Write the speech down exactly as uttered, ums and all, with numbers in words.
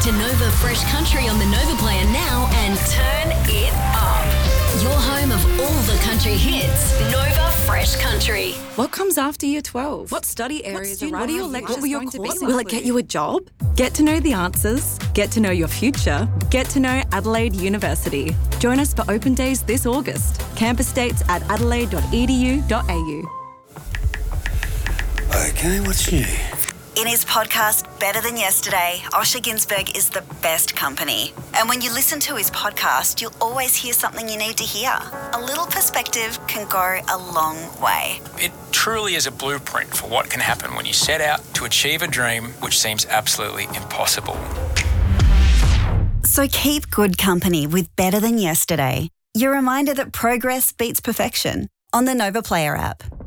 to Nova Fresh Country on the Nova Player now and turn it up. Your home of all the country hits, Nova Fresh Country. What comes after year twelve? What study areas are What are your right? lectures What will your going to be course like? Will it get you a job? Get to know the answers. Get to know your future. Get to know Adelaide University. Join us for open days this August. Campus dates at adelaide dot e d u dot a u. Okay, what's new? In his podcast, Better Than Yesterday, Osher Ginsberg is the best company. And when you listen to his podcast, you'll always hear something you need to hear. A little perspective can go a long way. It truly is a blueprint for what can happen when you set out to achieve a dream which seems absolutely impossible. So keep good company with Better Than Yesterday. Your reminder that progress beats perfection on the Nova Player app.